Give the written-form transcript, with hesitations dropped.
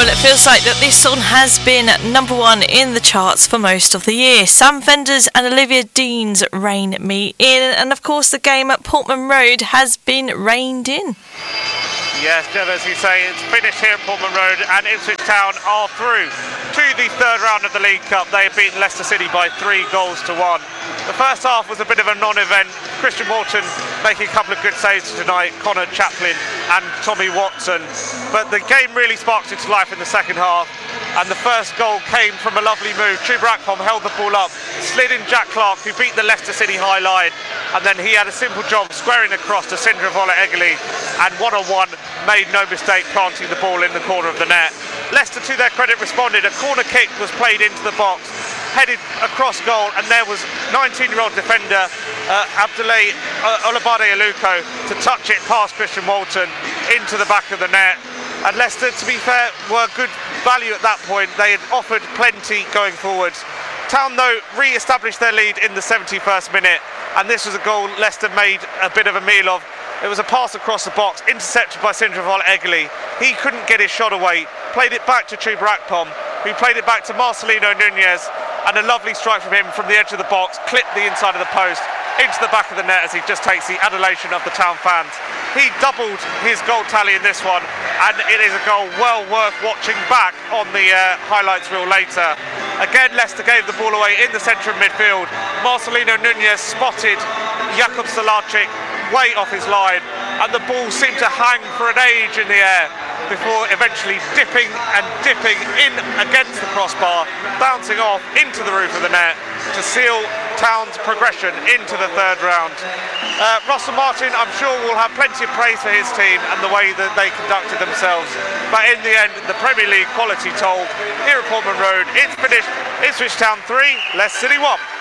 Well, it feels like that this song has been number one in the charts for most of the year. Sam Fenders and Olivia Dean's Rein Me In, and of course the game at Portman Road has been reined in. Yes, Jeff, as you say, it's finished here at Portman Road, and Ipswich Town are through to the third round of the League Cup. They have beaten Leicester City by 3 goals to 1. The first half was a bit of a non-event. Christian Walton making a couple of good saves tonight, Connor Chaplin and Tommy Watson. But the game really sparked into life in the second half, and the first goal came from a lovely move. Chuba Akpom held the ball up, slid in Jack Clark, who beat the Leicester City high line, and then he had a simple job squaring across to Sindrivola Egeli, and one-on-one made no mistake planting the ball in the corner of the net. Leicester, to their credit, responded. A corner kick was played into the box, headed across goal, and there was 19-year-old defender Abdoulaye Olabade Aluko to touch it past Christian Walton into the back of the net. And Leicester, to be fair, were good value at that point. They had offered plenty going forwards. Town, though, re-established their lead in the 71st minute, and this was a goal Leicester made a bit of a meal of. It was a pass across the box, intercepted by Sindrivola Egeli. He couldn't get his shot away, played it back to Chuba Akpom, who played it back to Marcelino Nunez, and a lovely strike from him from the edge of the box, clipped the inside of the post into the back of the net as he just takes the adulation of the Town fans. He doubled his goal tally in this one, and it is a goal well worth watching back on the highlights reel later. Again, Leicester gave the ball away in the centre of midfield. Marcelino Nunez spotted Jakub Salacic way off his line, and the ball seemed to hang for an age in the air before eventually dipping in against the crossbar, bouncing off into the roof of the net to seal Town's progression into the third round. Russell Martin, I'm sure, will have plenty of praise for his team and the way that they conducted themselves, but in the end the Premier League quality told. Here at Portman Road, it's finished. Ipswich Town 3, Leicester City 1.